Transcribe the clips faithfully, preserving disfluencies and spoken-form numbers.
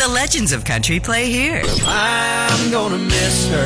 The legends of country play here. I'm gonna miss her.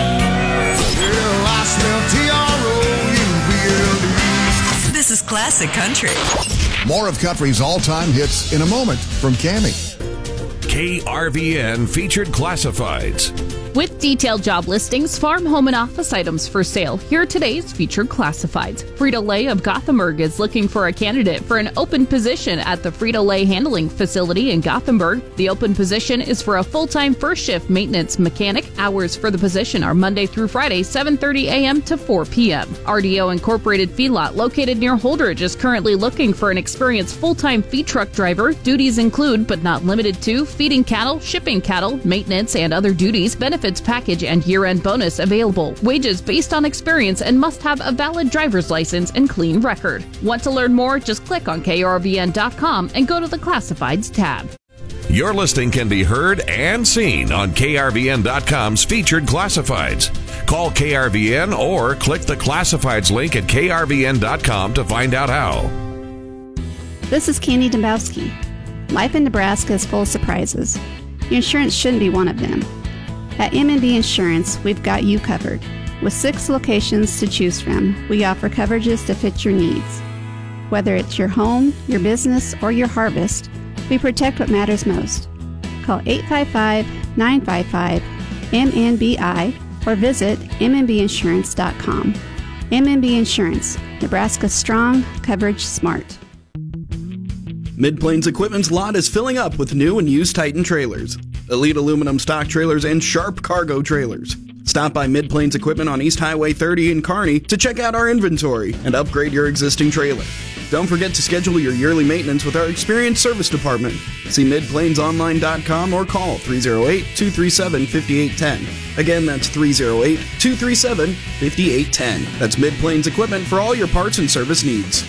Girl, I smell T R O U B L E. This is Classic Country. More of country's all-time hits in a moment from Cammie. K R V N Featured Classifieds. With detailed job listings, farm, home, and office items for sale, here are today's featured classifieds. Frito-Lay of Gothenburg is looking for a candidate for an open position at the Frito-Lay handling facility in Gothenburg. The open position is for a full-time first-shift maintenance mechanic. Hours for the position are Monday through Friday, seven thirty a.m. to four p.m. R D O Incorporated Feedlot, located near Holdridge, is currently looking for an experienced full-time feed truck driver. Duties include, but not limited to, feeding cattle, shipping cattle, maintenance, and other duties. Benefits package and year-end bonus available. Wages based on experience and must have a valid driver's license and clean record. Want to learn more? Just click on K R V N dot com and go to the Classifieds tab. Your listing can be heard and seen on K R V N dot com's Featured Classifieds. Call K R V N or click the Classifieds link at K R V N dot com to find out how. This is Candy Dembowski. Life in Nebraska is full of surprises. Your insurance shouldn't be one of them. At M and B Insurance, we've got you covered. With six locations to choose from, we offer coverages to fit your needs. Whether it's your home, your business, or your harvest, we protect what matters most. Call eight five five, nine five five, M N B I or visit M N B insurance dot com. M and B Insurance, Nebraska strong, coverage smart. Mid-Plains Equipment's lot is filling up with new and used Titan trailers, Elite aluminum stock trailers, and Sharp cargo trailers. Stop by Mid-Plains Equipment on East Highway thirty in Kearney to check out our inventory and upgrade your existing trailer. Don't forget to schedule your yearly maintenance with our experienced service department. See mid plains online dot com or call three oh eight, two three seven, five eight one zero. Again, that's three oh eight, two three seven, five eight one zero. That's Mid-Plains Equipment for all your parts and service needs.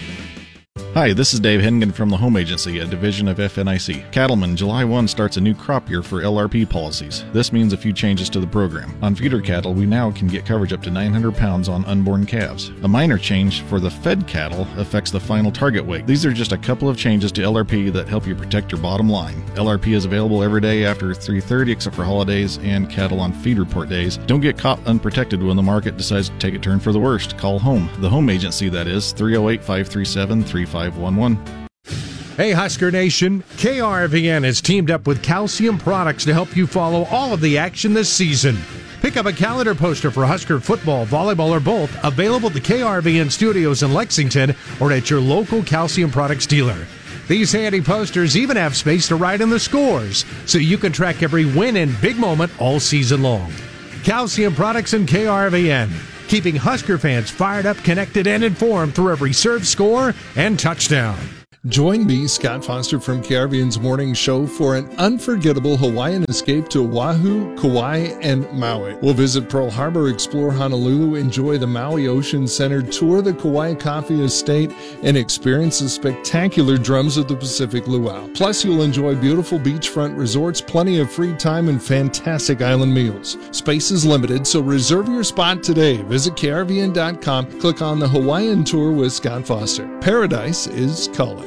Hi, this is Dave Hennigan from the Home Agency, a division of F N I C. Cattlemen, July first starts a new crop year for L R P policies. This means a few changes to the program. On feeder cattle, we now can get coverage up to nine hundred pounds on unborn calves. A minor change for the fed cattle affects the final target weight. These are just a couple of changes to L R P that help you protect your bottom line. L R P is available every day after three thirty except for holidays and cattle on feed report days. Don't get caught unprotected when the market decides to take a turn for the worst. Call home. The Home Agency, that is, three oh eight, five three seven, three five one one. Hey Husker Nation, K R V N has teamed up with Calcium Products to help you follow all of the action this season. Pick up a calendar poster for Husker football, volleyball, or both, available at the K R V N studios in Lexington or at your local Calcium Products dealer. These handy posters even have space to write in the scores, so you can track every win and big moment all season long. Calcium Products and K R V N, keeping Husker fans fired up, connected, and informed through every serve, score, and touchdown. Join me, Scott Foster from K R V N's Morning Show, for an unforgettable Hawaiian escape to Oahu, Kauai, and Maui. We'll visit Pearl Harbor, explore Honolulu, enjoy the Maui Ocean Center, tour the Kauai Coffee Estate, and experience the spectacular drums of the Pacific Luau. Plus, you'll enjoy beautiful beachfront resorts, plenty of free time, and fantastic island meals. Space is limited, so reserve your spot today. Visit K R V N dot com, click on the Hawaiian Tour with Scott Foster. Paradise is calling.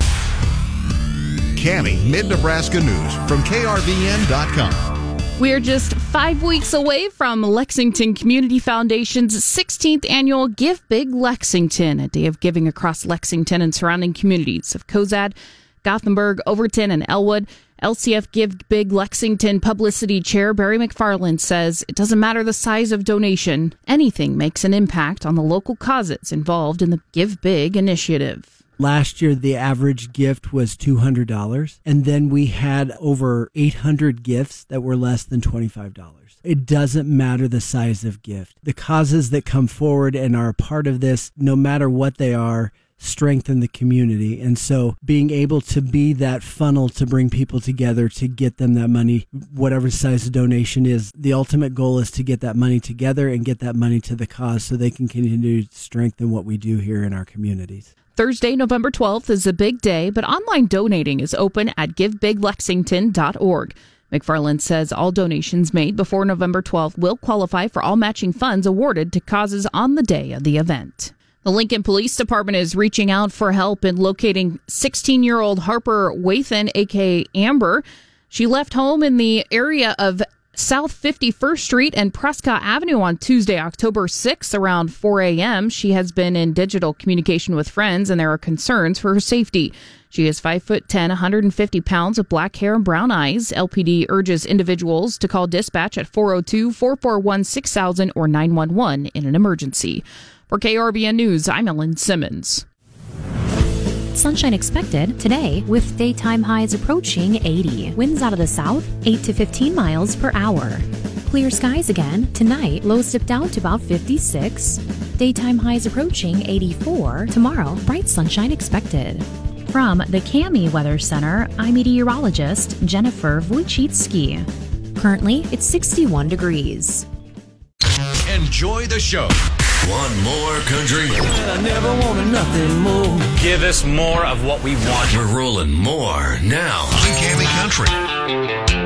Cammie Mid-Nebraska News from K R V N dot com. We're just five weeks away from Lexington Community Foundation's sixteenth annual Give Big Lexington, a day of giving across Lexington and surrounding communities of Cozad, Gothenburg, Overton, and Elwood. L C F Give Big Lexington Publicity Chair Barry McFarland says it doesn't matter the size of donation, anything makes an impact on the local causes involved in the Give Big initiative. Last year, the average gift was two hundred dollars, and then we had over eight hundred gifts that were less than twenty-five dollars. It doesn't matter the size of gift. The causes that come forward and are a part of this, no matter what they are, strengthen the community. And so being able to be that funnel to bring people together to get them that money, whatever size the donation is, the ultimate goal is to get that money together and get that money to the cause so they can continue to strengthen what we do here in our communities. Thursday, November twelfth is a big day, but online donating is open at give big lexington dot org. McFarland says all donations made before November twelfth will qualify for all matching funds awarded to causes on the day of the event. The Lincoln Police Department is reaching out for help in locating sixteen-year-old Harper Wathan, a k a. Amber. She left home in the area of South fifty-first Street and Prescott Avenue on Tuesday, October sixth, around four a.m. She has been in digital communication with friends, and there are concerns for her safety. She is five foot ten, one hundred fifty pounds, with black hair and brown eyes. L P D urges individuals to call dispatch at four oh two, four four one, six thousand or nine one one in an emergency. For K R B N News, I'm Ellen Simmons. Sunshine expected today with daytime highs approaching eighty. Winds out of the south, eight to fifteen miles per hour. Clear skies again. Tonight, lows dip down to about fifty-six. Daytime highs approaching eighty-four. Tomorrow, bright sunshine expected. From the Cami Weather Center, I'm meteorologist Jennifer Wojcicki. Currently, it's sixty-one degrees. Enjoy the show. Want more country? I never wanted nothing more. Give us more of what we want. We're rolling more now on Cami Country.